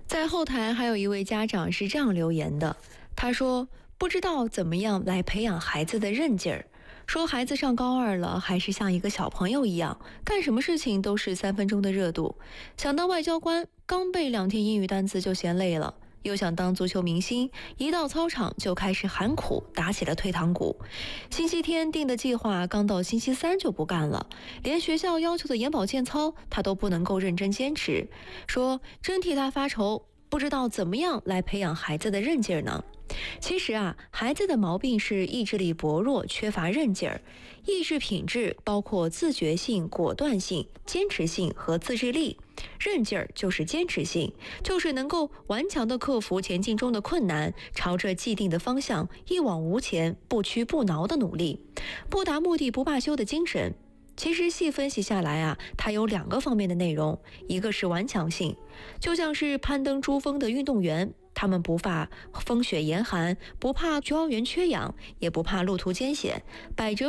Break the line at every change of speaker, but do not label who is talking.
在后台还有一位家长是这样留言的，他说不知道怎么样来培养孩子的韧劲儿，说孩子上高2了，还是像一个小朋友一样，干什么事情都是3分钟的热度。想当外交官，刚背2天英语单词就嫌累了。又想当足球明星，一到操场就开始喊苦，打起了退堂鼓。星期天定的计划，刚到星期3就不干了，连学校要求的眼保健操，他都不能够认真坚持，说真替他发愁，不知道怎么样来培养孩子的韧劲儿呢？其实孩子的毛病是意志力薄弱，缺乏韧劲儿。意志品质包括自觉性、果断性、坚持性和自制力。韧劲儿就是坚持性，就是能够顽强地克服前进中的困难，朝着既定的方向一往无前、不屈不挠的努力，不达目的不罢休的精神。其实细分析下来它有2个方面的内容，一个是顽强性，就像是攀登珠峰的运动员，他们不怕风雪严寒，不怕胶原缺氧，也不怕路途艰险，百折